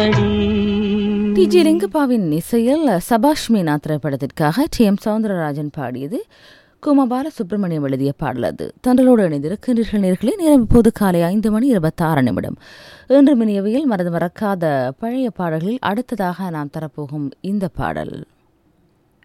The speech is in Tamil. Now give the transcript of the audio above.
டி.ஜி. லிங்கப்பாவின் இசையில் சபாஷ் மீனா திரைப்படத்திற்காக டி.எம். சௌந்தரராஜன் பாடியது. குமாபால சுப்பிரமணியம் எழுதிய பாடல் அது. தண்டலோடு இணைந்திருக்கின்றீர்கள் நேர்களே. நேரம் இப்போது காலை 5:26. இன்று மினியவையில் மறந்து மறக்காத பழைய பாடல்களில் அடுத்ததாக நாம் தரப்போகும் இந்த பாடல்.